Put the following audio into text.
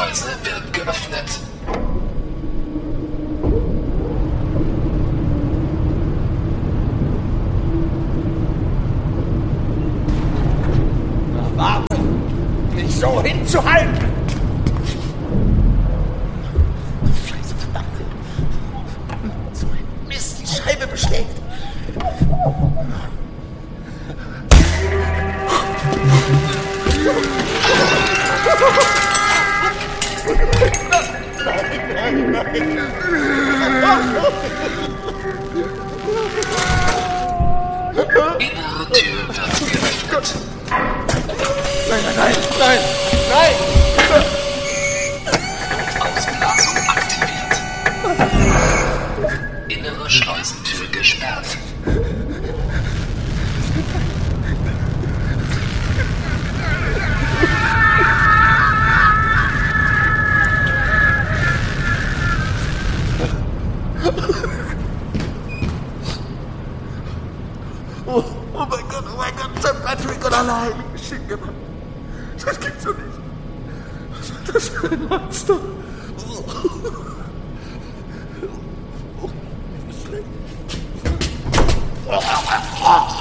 Schleuse wird geöffnet. Na, warte! Nicht so hinzuhalten! Scheiße, verdammt! So ein Mist, die Scheibe beschlägt! Innere Tür wird geöffnet. Nein! Ausblasung aktiviert. Innere Schleusentür gesperrt. Oh mein Gott, St. Patrick und alle Heiligen geschickt. Das gibt's doch nicht. Was war das für ein Monster?